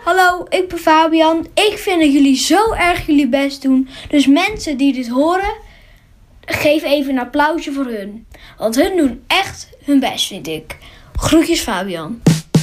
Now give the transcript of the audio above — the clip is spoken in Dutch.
Hallo, ik ben Fabian. Ik vind dat jullie zo erg jullie best doen. Dus mensen die dit horen, geef even een applausje voor hun. Want hun doen echt hun best, vind ik. Groetjes Fabian.